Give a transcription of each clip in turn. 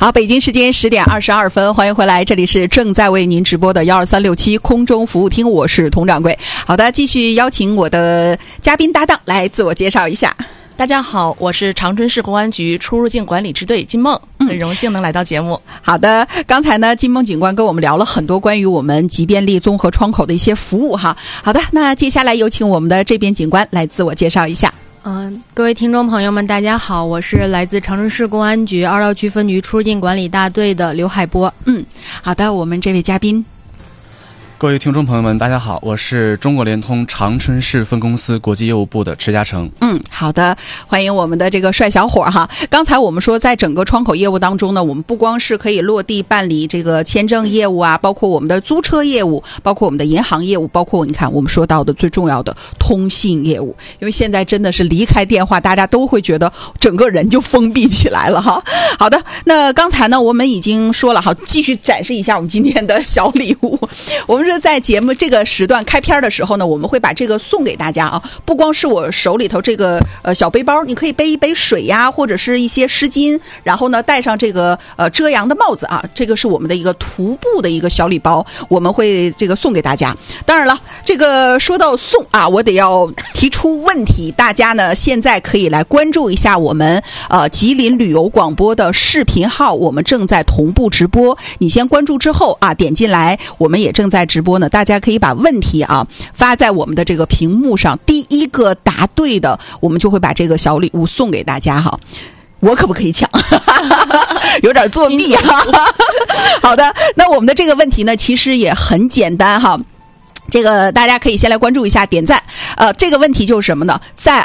好，北京时间10点22分，欢迎回来，这里是正在为您直播的12367空中服务厅，我是佟掌柜。好的，继续邀请我的嘉宾搭档来自我介绍一下。 大家好，我是长春市公安局出入境管理支队金梦，很荣幸能来到节目。 好的，刚才呢，金梦警官跟我们聊了很多关于我们吉便利综合窗口的一些服务哈。好的，那接下来有请我们的这边警官来自我介绍一下。 各位听众朋友们，大家好，我是来自长春市公安局2道区分局出入境管理大队的刘海波。 好的，我们这位嘉宾。 各位听众朋友们，大家好，我是中国联通长春市分公司国际业务部的池嘉诚。 好的，欢迎我们的这个帅小伙哈。刚才我们说，在整个窗口业务当中呢，我们不光是可以落地办理这个签证业务啊，包括我们的租车业务，包括我们的银行业务，包括你看我们说到的最重要的通信业务。因为现在真的是离开电话，大家都会觉得整个人就封闭起来了哈。好的，那刚才呢，我们已经说了，好，继续展示一下我们今天的小礼物。我们是在节目这个时段开篇的时候呢，我们会把这个送给大家啊，不光是我手里头这个小背包，你可以背一杯水呀，或者是一些湿巾，然后呢戴上这个遮阳的帽子啊，这个是我们的一个徒步的一个小礼包，我们会这个送给大家。当然了，这个说到送啊，我得要提出问题，大家呢现在可以来关注一下我们吉林旅游广播的视频号，我们正在同步直播。你先关注之后啊，点进来，我们也正在直播呢。大家可以把问题啊发在我们的这个屏幕上，第一个答对的，我们就会把这个小礼物送给大家哈。我可不可以抢？有点作弊哈。好的，那我们的这个问题呢，其实也很简单哈。这个大家可以先来关注一下，点赞。这个问题就是什么呢？在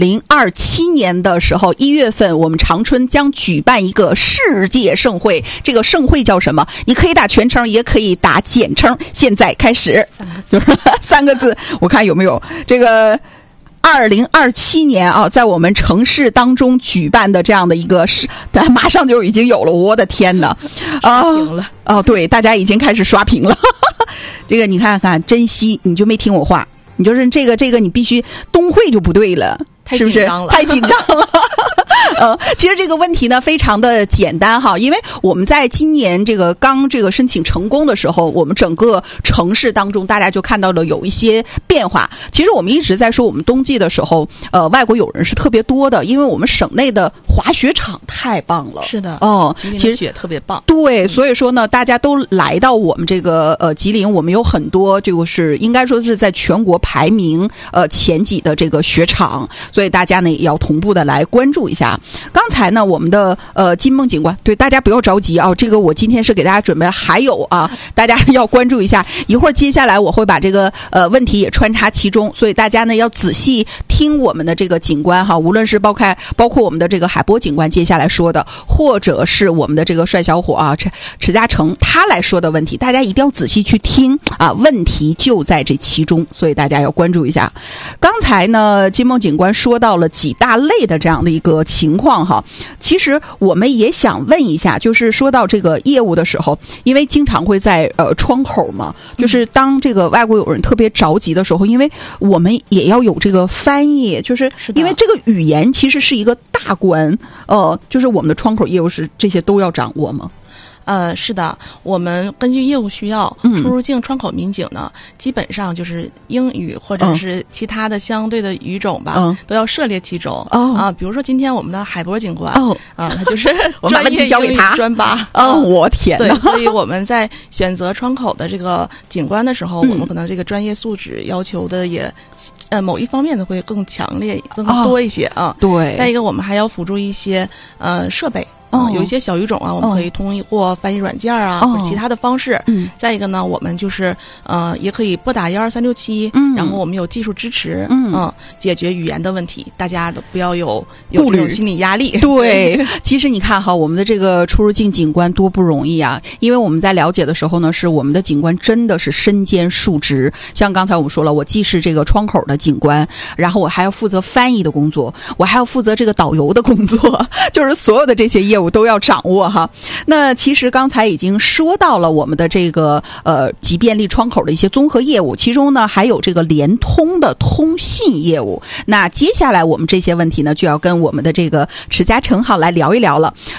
2027年的时候，1月份，我们长春将举办一个世界盛会。这个盛会叫什么？你可以打全称，也可以打简称。现在开始，就是3个字，我看有没有这个。2027年啊，在我们城市当中举办的这样的一个马上就已经有了，我的天哪！ 刷屏了对，大家已经开始刷屏了。这个你看看，珍惜，你就没听我话，你就是这个你必须东会就不对了，是不是？太紧张了。其实这个问题呢非常的简单哈，因为我们在今年这个刚这个申请成功的时候，我们整个城市当中大家就看到了有一些变化。其实我们一直在说，我们冬季的时候外国友人是特别多的，因为我们省内的滑雪场太棒了。 是的，吉林的雪特别棒。 对，所以说呢，大家都来到我们这个吉林，我们有很多就是应该说是在全国排名前几的这个雪场，所以大家呢也要同步的来关注一下。刚才呢，我们的金梦警官，对大家不要着急啊，这个我今天是给大家准备了，还有啊，大家要关注一下。一会儿接下来我会把这个问题也穿插其中，所以大家呢要仔细听我们的这个警官哈，无论是包括我们的这个海波警官接下来说的，或者是我们的这个帅小伙啊池嘉诚他来说的问题，大家一定要仔细去听啊，问题就在这其中，所以大家要关注一下。刚才呢，金梦警官说到了几大类的这样的一个情况哈，其实我们也想问一下，就是说到这个业务的时候，因为经常会在窗口嘛，就是当这个外国友人特别着急的时候，因为我们也要有这个翻译，就是因为这个语言其实是一个大关，就是我们的窗口业务是这些都要掌握吗？ 是的，我们根据业务需要，出入境窗口民警呢，基本上就是英语或者是其他的相对的语种吧，都要涉猎其中。比如说今天我们的海波警官，他就是专业英语专八。 我天哪！ 对，所以我们在选择窗口的这个警官的时候，我们可能这个专业素质要求的也，某一方面的会更强烈、更多一些啊。 对。 再一个，我们还要辅助一些设备。有一些小语种啊，我们可以通过翻译软件啊，或者其他的方式。再一个呢，我们就是也可以拨打12367，然后我们有技术支持，解决语言的问题，大家都不要有这种心理压力。 对，其实你看哈，我们的这个出入境警官多不容易啊！因为我们在了解的时候呢，是我们的警官真的是身兼数职。像刚才我们说了，我既是这个窗口的警官，然后我还要负责翻译的工作，我还要负责这个导游的工作，就是所有的这些业务都要掌握哈。那其实刚才已经说到了我们的这个吉便利窗口的一些综合业务，其中呢还有这个联通的通信业务。那接下来我们这些问题呢，就要跟我们的这个池嘉诚好来聊一聊了。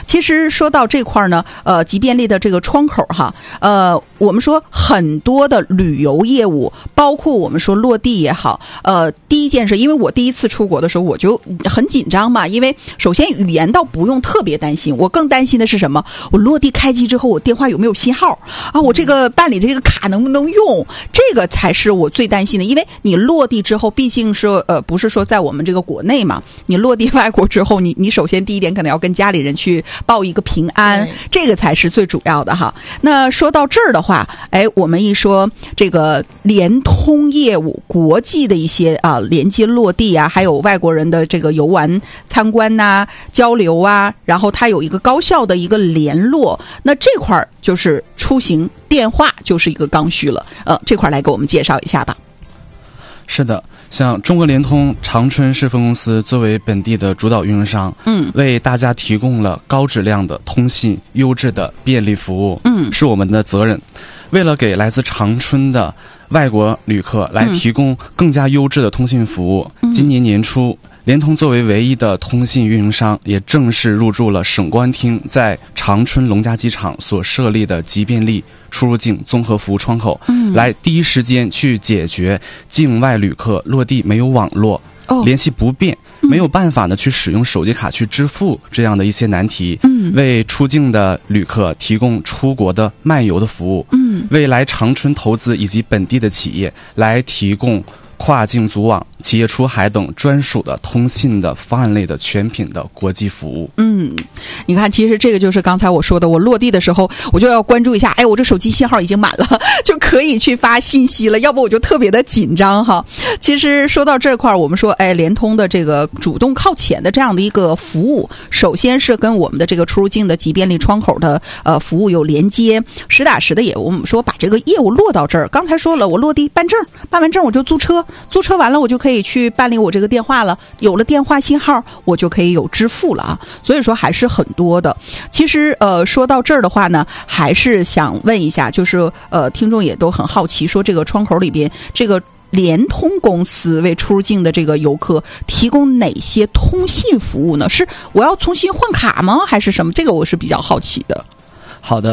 其实说到这块呢，极便利的这个窗口哈，我们说很多的旅游业务，包括我们说落地也好，第一件事，因为我第一次出国的时候我就很紧张嘛，因为首先语言倒不用特别担心，我更担心的是什么？我落地开机之后，我电话有没有信号啊？我这个办理的这个卡能不能用？这个才是我最担心的，因为你落地之后，毕竟是不是说在我们这个国内嘛，你落地外国之后，你首先第一点可能要跟家里人去报一个平安，这个才是最主要的哈。那说到这儿的话，我们一说这个联通业务，国际的一些连接落地啊，还有外国人的这个游玩参观呐、交流啊，然后它有一个高效的一个联络，那这块就是出行电话就是一个刚需了。这块来给我们介绍一下吧。 是的，像中国联通长春市分公司作为本地的主导运营商，为大家提供了高质量的通信、优质的便利服务，是我们的责任。为了给来自长春的外国旅客来提供更加优质的通信服务，今年年初，联通作为唯一的通信运营商，也正式入驻了省公安厅在长春龙嘉机场所设立的极便利出入境综合服务窗口，来第一时间去解决境外旅客落地没有网络、联系不便、没有办法呢去使用手机卡去支付这样的一些难题，为出境的旅客提供出国的漫游的服务，为来长春投资以及本地的企业来提供跨境组网、企业出海等专属的通信的方案类的全品的国际服务。 你看，其实这个就是刚才我说的，我落地的时候我就要关注一下，我这手机信号已经满了，就可以去发信息了，要不我就特别的紧张哈。其实说到这块，我们说联通的这个主动靠前的这样的一个服务，首先是跟我们的这个出入境的极便利窗口的服务有连接，实打实的也我们说把这个业务落到这儿。刚才说了，我落地办证，办完证我就租车完了，我就可以去办理我这个电话了，有了电话信号，我就可以有支付了啊。所以说还是很多的。其实说到这儿的话呢，还是想问一下，就是听众也都很好奇，说这个窗口里边这个联通公司为出入境的这个游客提供哪些通信服务呢？是我要重新换卡吗？还是什么？这个我是比较好奇的。 好的，